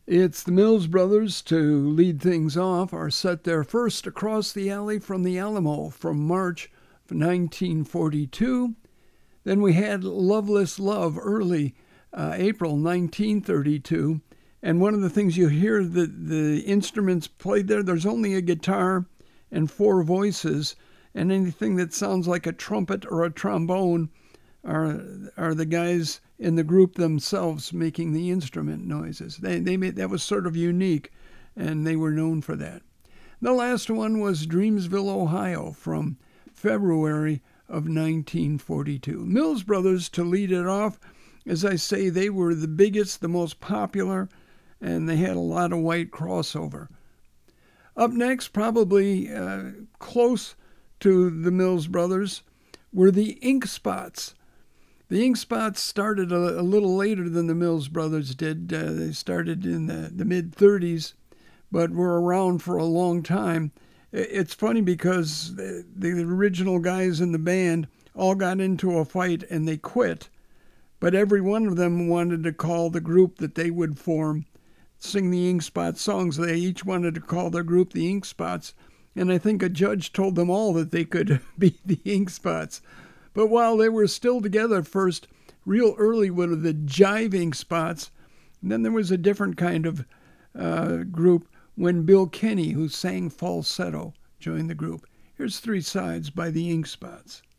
It's the Mills Brothers to lead things off. Our set there first, Across the Alley from the Alamo from March of 1942. Then we had Loveless Love early April 1932. And one of the things you hear, the instruments played there, there's only a guitar and four voices, and anything that sounds like a trumpet or a trombone are the guys in the group themselves making the instrument noises. They made, that was sort of unique, and they were known for that. The last one was Dreamsville, Ohio, from February of 1942. Mills Brothers to lead it off. As I say, they were the biggest, the most popular, and they had a lot of white crossover. Up next, probably close to the Mills Brothers, were the Ink Spots. The Ink Spots started a little later than the Mills Brothers did. They started in the mid-30s, but were around for a long time. It's funny because the original guys in the band all got into a fight and they quit, but every one of them wanted to call the group that they would form, sing the Ink Spots songs. They each wanted to call their group the Ink Spots, and I think a judge told them all that they could be the Ink Spots. But while they were still together first, real early were the Jive Ink Spots, and then there was a different kind of group when Bill Kenny, who sang falsetto, joined the group. Here's Three Sides by the Ink Spots.